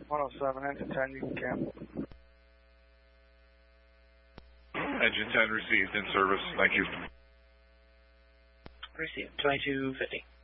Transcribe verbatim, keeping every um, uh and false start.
one oh seven, engine ten, you can cancel. Engine ten received, in service. Thank you. Received, twenty-two fifty.